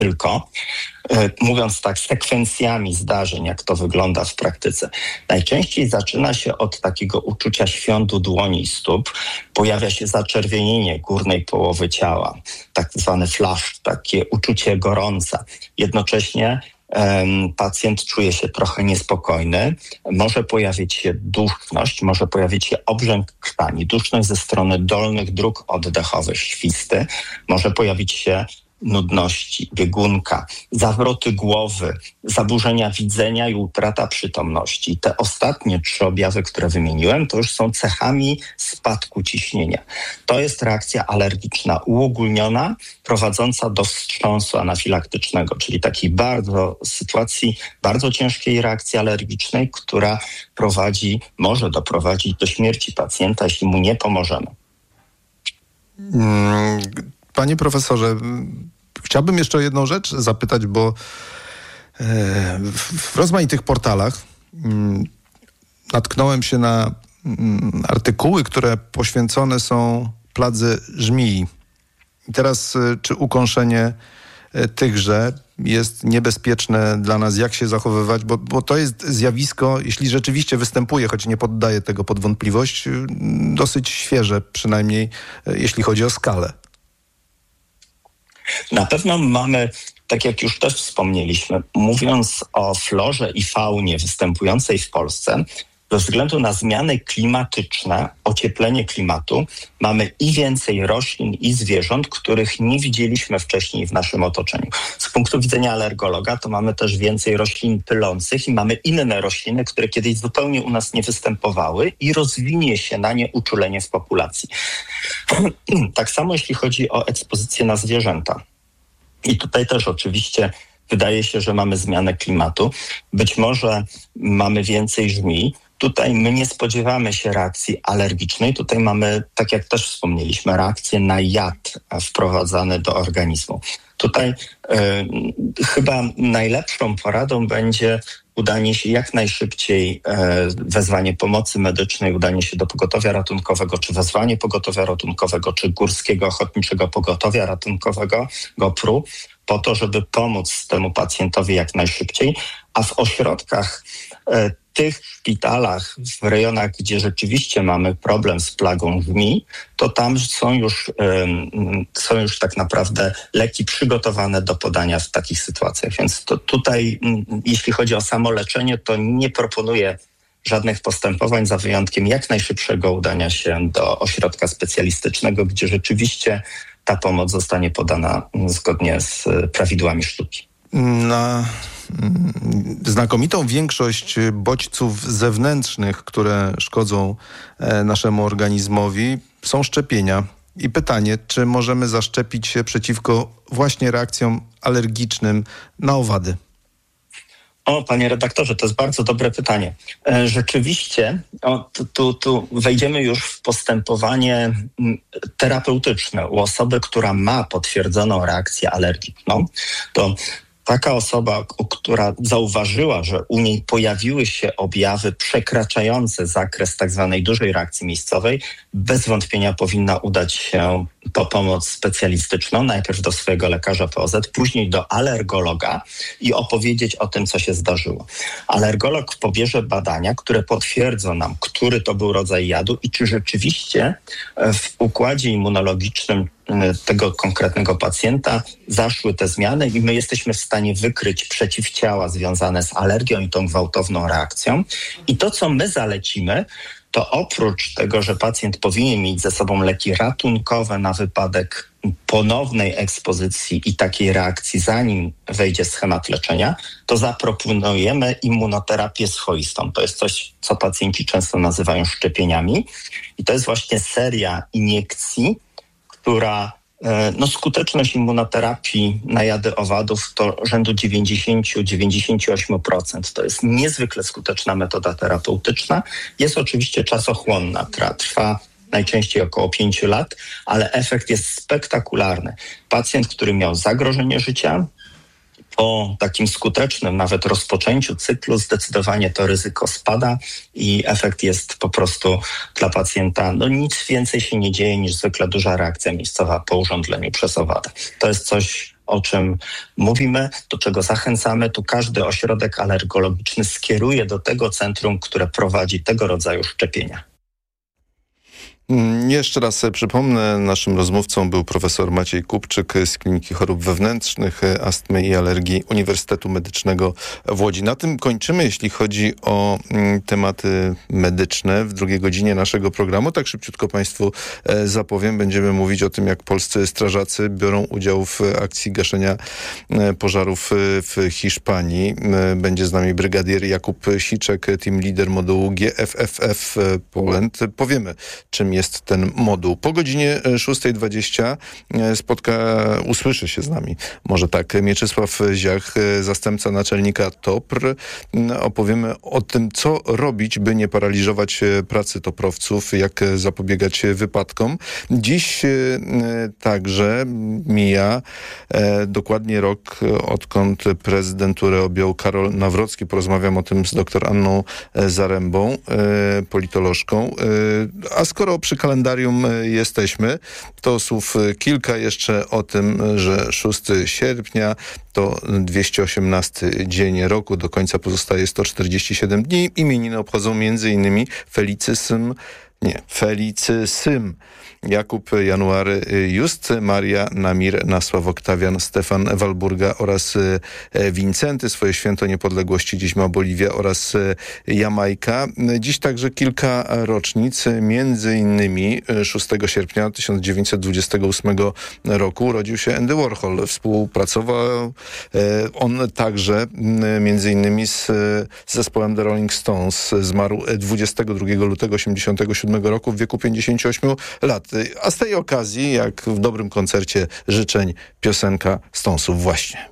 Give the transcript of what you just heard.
tylko, mówiąc tak, sekwencjami zdarzeń, jak to wygląda w praktyce. Najczęściej zaczyna się od takiego uczucia świądu dłoni i stóp. Pojawia się zaczerwienienie górnej połowy ciała, tak zwany flash, takie uczucie gorąca. Jednocześnie pacjent czuje się trochę niespokojny, może pojawić się duszność, może pojawić się obrzęk krtani, duszność ze strony dolnych dróg oddechowych, świsty, może pojawić się nudności, biegunka, zawroty głowy, zaburzenia widzenia i utrata przytomności. Te ostatnie 3 objawy, które wymieniłem, to już są cechami spadku ciśnienia. To jest reakcja alergiczna uogólniona, prowadząca do wstrząsu anafilaktycznego, czyli takiej sytuacji bardzo ciężkiej reakcji alergicznej, która może doprowadzić do śmierci pacjenta, jeśli mu nie pomożemy. Panie profesorze, chciałbym jeszcze o jedną rzecz zapytać, bo w rozmaitych portalach natknąłem się na artykuły, które poświęcone są pladze żmii. I teraz, czy ukąszenie tychże jest niebezpieczne dla nas, jak się zachowywać, bo to jest zjawisko, jeśli rzeczywiście występuje, choć nie poddaję tego pod wątpliwość, dosyć świeże, przynajmniej jeśli chodzi o skalę. Na pewno mamy, tak jak już też wspomnieliśmy, mówiąc o florze i faunie występującej w Polsce, ze względu na zmiany klimatyczne, ocieplenie klimatu, mamy i więcej roślin i zwierząt, których nie widzieliśmy wcześniej w naszym otoczeniu. Z punktu widzenia alergologa to mamy też więcej roślin pylących i mamy inne rośliny, które kiedyś zupełnie u nas nie występowały i rozwinie się na nie uczulenie w populacji. Tak samo jeśli chodzi o ekspozycję na zwierzęta. I tutaj też oczywiście wydaje się, że mamy zmianę klimatu. Być może mamy więcej żmii. Tutaj my nie spodziewamy się reakcji alergicznej. Tutaj mamy, tak jak też wspomnieliśmy, reakcję na jad wprowadzany do organizmu. Tutaj chyba najlepszą poradą będzie udanie się jak najszybciej, wezwanie pomocy medycznej, udanie się do pogotowia ratunkowego, czy wezwanie pogotowia ratunkowego, czy Górskiego Ochotniczego Pogotowia Ratunkowego, GOPR-u, po to, żeby pomóc temu pacjentowi jak najszybciej, a w ośrodkach, tych szpitalach, w rejonach, gdzie rzeczywiście mamy problem z plagą żmii, to tam są już tak naprawdę leki przygotowane do podania w takich sytuacjach. Więc to tutaj, jeśli chodzi o samo leczenie, to nie proponuję żadnych postępowań, za wyjątkiem jak najszybszego udania się do ośrodka specjalistycznego, gdzie rzeczywiście ta pomoc zostanie podana zgodnie z prawidłami sztuki. Na znakomitą większość bodźców zewnętrznych, które szkodzą naszemu organizmowi, są szczepienia. I pytanie, czy możemy zaszczepić się przeciwko właśnie reakcjom alergicznym na owady? Panie redaktorze, to jest bardzo dobre pytanie. Rzeczywiście, tu wejdziemy już w postępowanie terapeutyczne. U osoby, która ma potwierdzoną reakcję alergiczną, to taka osoba, która zauważyła, że u niej pojawiły się objawy przekraczające zakres tak zwanej dużej reakcji miejscowej, bez wątpienia powinna udać się po pomoc specjalistyczną, najpierw do swojego lekarza POZ, później do alergologa i opowiedzieć o tym, co się zdarzyło. Alergolog pobierze badania, które potwierdzą nam, który to był rodzaj jadu i czy rzeczywiście w układzie immunologicznym tego konkretnego pacjenta zaszły te zmiany i my jesteśmy w stanie wykryć przeciwciała związane z alergią i tą gwałtowną reakcją. I to, co my zalecimy, to oprócz tego, że pacjent powinien mieć ze sobą leki ratunkowe na wypadek ponownej ekspozycji i takiej reakcji, zanim wejdzie schemat leczenia, to zaproponujemy immunoterapię swoistą. To jest coś, co pacjenci często nazywają szczepieniami i to jest właśnie seria iniekcji, która skuteczność immunoterapii na jady owadów to rzędu 90-98%. To jest niezwykle skuteczna metoda terapeutyczna. Jest oczywiście czasochłonna, która trwa najczęściej około 5 lat, ale efekt jest spektakularny. Pacjent, który miał zagrożenie życia, po takim skutecznym nawet rozpoczęciu cyklu zdecydowanie to ryzyko spada i efekt jest po prostu dla pacjenta, nic więcej się nie dzieje niż zwykle duża reakcja miejscowa po urządleniu przez owadę. To jest coś, o czym mówimy, do czego zachęcamy, to każdy ośrodek alergologiczny skieruje do tego centrum, które prowadzi tego rodzaju szczepienia. Jeszcze raz przypomnę, naszym rozmówcą był profesor Maciej Kupczyk z Kliniki Chorób Wewnętrznych, Astmy i Alergii Uniwersytetu Medycznego w Łodzi. Na tym kończymy, jeśli chodzi o tematy medyczne. W drugiej godzinie naszego programu, tak szybciutko Państwu zapowiem, będziemy mówić o tym, jak polscy strażacy biorą udział w akcji gaszenia pożarów w Hiszpanii. Będzie z nami brygadier Jakub Siczek, team leader modułu GFFF Poland. Powiemy, czym jest ten moduł. Po godzinie 6:20 usłyszy się z nami, może tak, Mieczysław Ziach, zastępca naczelnika TOPR. Opowiemy o tym, co robić, by nie paraliżować pracy toprowców, jak zapobiegać wypadkom. Dziś także mija dokładnie rok, odkąd prezydenturę objął Karol Nawrocki. Porozmawiam o tym z dr Anną Zarębą, politolożką. A skoro przy kalendarium jesteśmy, to słów kilka jeszcze o tym, że 6 sierpnia to 218 dzień roku, do końca pozostaje 147 dni. Imieniny obchodzą m.in. Felicysym, Jakub January Just, Maria Namir, Nasław Oktawian, Stefan Walburga oraz Wincenty. Swoje święto niepodległości dziś ma Boliwia oraz Jamajka. Dziś także kilka rocznic, między innymi 6 sierpnia 1928 roku urodził się Andy Warhol. Współpracował on także między innymi z zespołem The Rolling Stones. Zmarł 22 lutego 1987 roku w wieku 58 lat. A z tej okazji, jak w dobrym koncercie życzeń, piosenka Stonesów właśnie.